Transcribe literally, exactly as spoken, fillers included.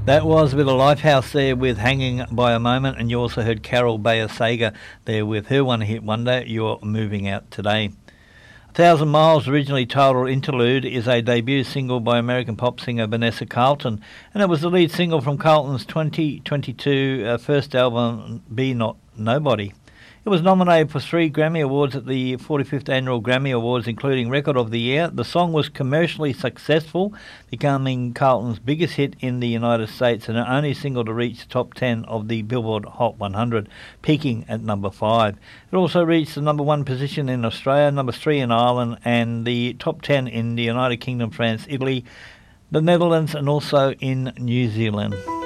That was with a Lifehouse there with Hanging by a Moment, and you also heard Carol Bayer-Sager there with her one-hit wonder, You're Moving Out Today. A Thousand Miles, originally titled Interlude, is a debut single by American pop singer Vanessa Carlton, and it was the lead single from Carlton's twenty twenty-two uh, first album, Be Not Nobody. It was nominated for three Grammy Awards at the forty-fifth Annual Grammy Awards, including Record of the Year. The song was commercially successful, becoming Carlton's biggest hit in the United States and the only single to reach the top ten of the Billboard Hot one hundred, peaking at number five. It also reached the number one position in Australia, number three in Ireland, and the top ten in the United Kingdom, France, Italy, the Netherlands, and also in New Zealand.